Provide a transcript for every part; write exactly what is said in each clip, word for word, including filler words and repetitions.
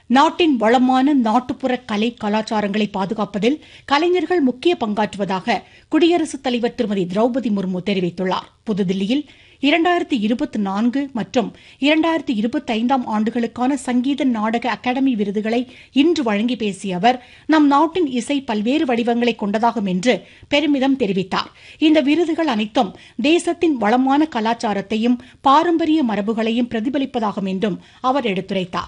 நாட்டின் வளமான நாட்டுப்புற கலை கலாச்சாரங்களை பாதுகாப்பதில் கலைஞர்கள் முக்கிய பங்காற்றுவதாக குடியரசுத் தலைவர் திருமதி திரௌபதி முர்மு தெரிவித்துள்ளார். புதுதில்லியில் இரண்டாயிரத்து இருபத்தி நான்கு மற்றும் இரண்டாயிரத்து இருபத்தி ஐந்தாம் ஆண்டுகளுக்கான சங்கீத நாடக அகாடமி விருதுகளை இன்று வழங்கி பேசிய அவர், நம் நாட்டின் இசை பல்வேறு வடிவங்களை கொண்டதாகும் என்று பெருமிதம் தெரிவித்தார். இந்த விருதுகள் அனைத்தும் தேசத்தின் வளமான கலாச்சாரத்தையும் பாரம்பரிய மரபுகளையும் பிரதிபலிப்பதாகும் என்றும் அவர் எடுத்துரைத்தார்.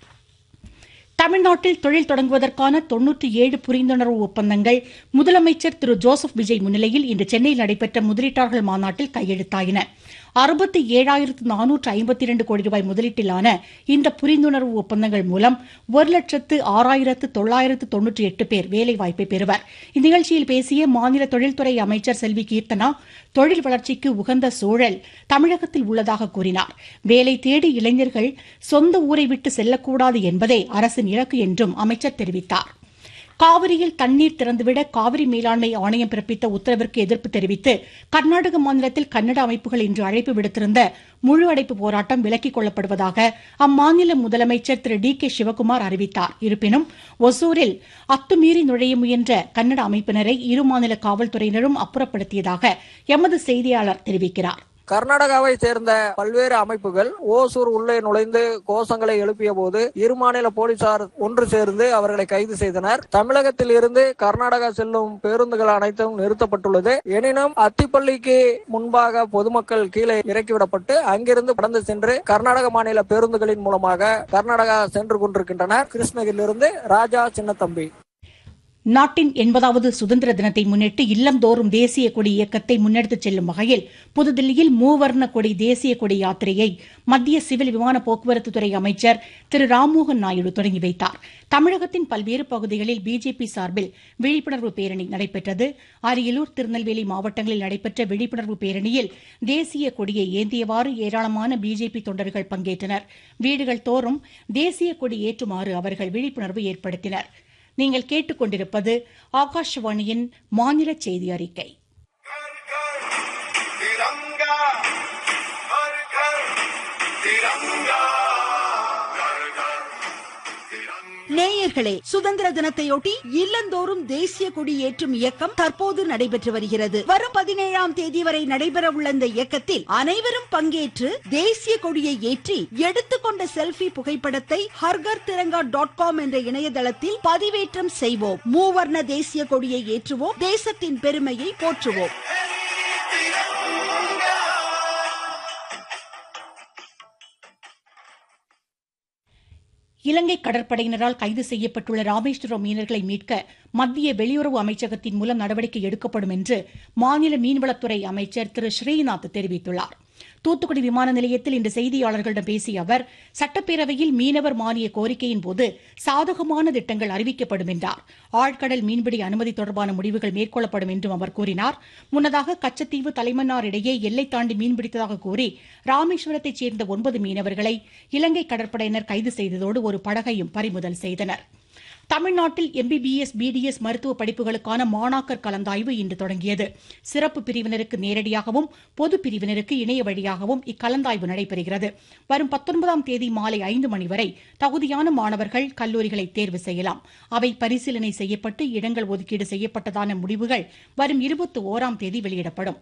தமிழ்நாட்டில் தொழில் தொடங்குவதற்கான தொன்னூற்றி ஏழு புரிந்துணர்வு ஒப்பந்தங்கள் முதலமைச்சர் திரு ஜோசப் விஜய் முன்னிலையில் இன்று சென்னையில் நடைபெற்ற முதலீட்டாளர்கள் மாநாட்டில் கையெழுத்தாயின. அறுபத்தி ஏழாயிரத்து நானூற்று ஐம்பத்தி இரண்டு கோடி ரூபாய் முதலீட்டிலான இந்த புரிந்துணர்வு ஒப்பந்தங்கள் மூலம் ஒரு லட்சத்து ஆறாயிரத்து தொள்ளாயிரத்து தொன்னூற்றி எட்டு பேர் வேலைவாய்ப்பை பெறுவர். இந்நிகழ்ச்சியில் பேசிய மாநில தொழில்துறை அமைச்சர் செல்வி கீர்த்தனா, தொழில் வளர்ச்சிக்கு உகந்த சூழல் தமிழகத்தில் உள்ளதாக கூறினார். வேலை தேடி இளைஞர்கள் சொந்த ஊரை விட்டு செல்லக்கூடாது என்பதே அரசின் இலக்கு என்றும் அமைச்சர் தெரிவித்தார். காவிரியில் தண்ணீர் திறந்துவிட காவிரி மேலாண்மை ஆணையம் பிறப்பித்த உத்தரவிற்கு எதிர்ப்பு தெரிவித்து கர்நாடக மாநிலத்தில் கன்னட அமைப்புகள் இன்று அழைப்பு விடுத்திருந்த முழு அடைப்பு போராட்டம் விலக்கிக் கொள்ளப்படுவதாக அம்மாநில முதலமைச்சர் திரு டி கே சிவக்குமார் அறிவித்தார். இருப்பினும் ஒசூரில் அத்துமீறி நுழைய முயன்ற கன்னட அமைப்பினரை இரு மாநில காவல்துறையினரும் அப்புறப்படுத்தியதாக எமது செய்தியாளர் தெரிவிக்கிறார். கர்நாடகாவை சேர்ந்த பல்வேறு அமைப்புகள் ஓசூர் உள்ளே நுழைந்து கோஷங்களை எழுப்பிய போது இரு மாநில போலீசார் ஒன்று சேர்ந்து அவர்களை கைது செய்தனர். தமிழகத்தில் இருந்து கர்நாடகா செல்லும் பேருந்துகள் அனைத்தும் நிறுத்தப்பட்டுள்ளது. எனினும் அத்திப்பள்ளிக்கு முன்பாக பொதுமக்கள் கீழே இறக்கிவிடப்பட்டு அங்கிருந்து கடந்து சென்று கர்நாடக மாநில பேருந்துகளின் மூலமாக கர்நாடகா சென்று கொண்டிருக்கின்றனர். கிருஷ்ணகிரியிலிருந்து ராஜா சின்னத்தம்பி. நாட்டின் எண்பதாவது சுதந்திர தினத்தை முன்னிட்டு இல்லந்தோறும் தேசிய கொடி இயக்கத்தை முன்னெடுத்துச் செல்லும் வகையில் புதுதில்லியில் மூவர்ண கொடி தேசிய கொடி யாத்திரையை மத்திய சிவில் விமான போக்குவரத்துத்துறை அமைச்சர் திரு ராம்மோகன் நாயுடு தொடங்கி வைத்தார். தமிழகத்தின் பல்வேறு பகுதிகளில் பிஜேபி சார்பில் விழிப்புணர்வு பேரணி நடைபெற்றது. அரியலூர், திருநெல்வேலி மாவட்டங்களில் நடைபெற்ற விழிப்புணர்வு பேரணியில் தேசிய கொடியை ஏந்தியவாறு ஏராளமான பிஜேபி தொண்டர்கள் பங்கேற்றனர். வீடுகள் தோறும் தேசிய கொடி ஏற்றுமாறு அவர்கள் விழிப்புணர்வு ஏற்படுத்தினர். நீங்கள் கேட்டுக்கொண்டிருப்பது ஆகாஷவாணியின் மாநில செய்தி அறிக்கை. நேயர்களே, சுதந்திர தினத்தையொட்டி இல்லந்தோறும் தேசிய கொடி ஏற்றும் இயக்கம் தற்போது நடைபெற்று வருகிறது. வரும் பதினேழாம் தேதி வரை நடைபெற உள்ள இந்த இயக்கத்தில் அனைவரும் பங்கேற்று தேசிய கொடியை ஏற்றி எடுத்துக்கொண்ட செல்ஃபி புகைப்படத்தை ஹர்கர் திரங்கா டாட் காம் என்ற இணையதளத்தில் பதிவேற்றம் செய்வோம். மூவர்ண தேசிய கொடியை ஏற்றுவோம், தேசத்தின் பெருமையை போற்றுவோம். இலங்கை கடற்படையினரால் கைது செய்யப்பட்டுள்ள ராமேஸ்வரம் மீனவர்களை மீட்க மத்திய வெளியுறவு அமைச்சகத்தின் மூலம் நடவடிக்கை எடுக்கப்படும் என்று மாநில மீன்வளத்துறை அமைச்சர் திரு ஸ்ரீநாத் தெரிவித்துள்ளார். தூத்துக்குடி விமான நிலையத்தில் இன்று செய்தியாளர்களிடம் பேசிய அவர், சட்டப்பேரவையில் மீனவர் மானிய கோரிக்கையின் போது சாதகமான திட்டங்கள் அறிவிக்கப்படும் என்றார். ஆழ்கடல் மீன்பிடி அனுமதி தொடர்பான முடிவுகள் மேற்கொள்ளப்படும் என்றும் அவர் கூறினார். முன்னதாக கச்சத்தீவு தலைமன்னார் இடையே எல்லை தாண்டி மீன்பிடித்ததாக கூறி ராமேஸ்வரத்தைச் சேர்ந்த ஒன்பது மீனவர்களை இலங்கை கடற்படையினர் கைது செய்ததோடு ஒரு படகையும் பறிமுதல் செய்தனர். தமிழ்நாட்டில் எம்பிபிஎஸ், பிடிஎஸ் மருத்துவ படிப்புகளுக்கான மாணாக்கர் கலந்தாய்வு இன்று தொடங்கியது. சிறப்பு பிரிவினருக்கு நேரடியாகவும் பொது பிரிவினருக்கு இணைய வழியாகவும் இக்கலந்தாய்வு நடைபெறுகிறது. வரும் பத்தொன்பதாம் தேதி மாலை ஐந்து மணி வரை தகுதியான மாணவர்கள் கல்லூரிகளை தேர்வு செய்யலாம். அவை பரிசீலனை செய்யப்பட்டு இடங்கள் ஒதுக்கீடு செய்யப்பட்டதான முடிவுகள் வரும் இருபத்தி ஓராம் தேதி வெளியிடப்படும்.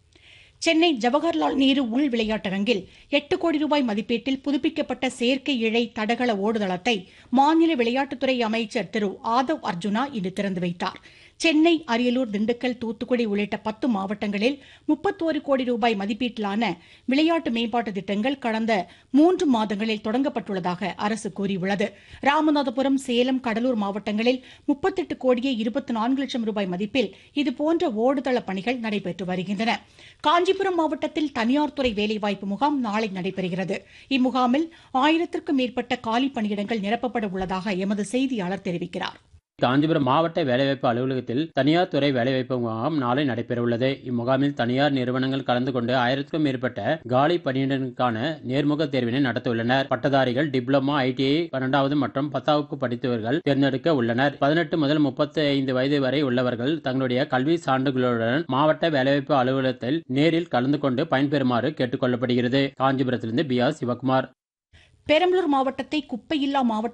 சென்னை ஜவஹர்லால் நேரு உள் விளையாட்டரங்கில் எட்டு கோடி ரூபாய் மதிப்பீட்டில் புதுப்பிக்கப்பட்ட செயற்கை இழை தடகள ஓடுதளத்தை மாநில விளையாட்டுத்துறை அமைச்சர் திரு ஆதவ் அர்ஜுனா இன்று திறந்து வைத்தார். சென்னை, அரியலூர், திண்டுக்கல், தூத்துக்குடி உள்ளிட்ட பத்து மாவட்டங்களில் முப்பத்தோரு கோடி ரூபாய் மதிப்பீட்டிலான விளையாட்டு மேம்பாட்டு திட்டங்கள் கடந்த மூன்று மாதங்களில் தொடங்கப்பட்டுள்ளதாக அரசு கூறியுள்ளது. ராமநாதபுரம், சேலம், கடலூர் மாவட்டங்களில் முப்பத்தெட்டு கோடியே இருபத்தி நான்கு லட்சம் ரூபாய் மதிப்பில் இதுபோன்ற ஓடுதள பணிகள் நடைபெற்று வருகின்றன. காஞ்சிபுரம் மாவட்டத்தில் தனியார் துறை வேலைவாய்ப்பு முகாம் நாளை நடைபெறுகிறது. இம்முகாமில் ஆயிரத்திற்கும் மேற்பட்ட காலி பணியிடங்கள் நிரப்பப்பட உள்ளதாக எமது செய்தியாளர் தெரிவிக்கிறார். காஞ்சிபுரம் மாவட்ட வேலைவாய்ப்பு அலுவலகத்தில் தனியார் துறை வேலைவாய்ப்பு முகாம் நாளை நடைபெறவுள்ளது. இம்முகாமில் தனியார் நிறுவனங்கள் கலந்து கொண்டு ஆயிரத்திற்கும் மேற்பட்ட காலி பணியிடங்களுக்கான நேர்முக தேர்வினை நடத்த உள்ளனர். பட்டதாரிகள், டிப்ளமா, ஐடிஐ பன்னெண்டாவது மற்றும் பத்தாவது படித்தவர்கள் தேர்ந்தெடுக்க உள்ளனர். பதினெட்டு முதல் முப்பத்தி ஐந்து வயது வரை உள்ளவர்கள் தங்களுடைய கல்வி சான்றுகளுடன் மாவட்ட வேலைவாய்ப்பு அலுவலகத்தில் நேரில் கலந்து கொண்டு பயன்பெறுமாறு கேட்டுக் கொள்ளப்படுகிறது. காஞ்சிபுரத்திலிருந்து பி ஆர் சிவகுமார். பெரம்பலூர் மாவட்டத்தை குப்பையில்லா மாவட்ட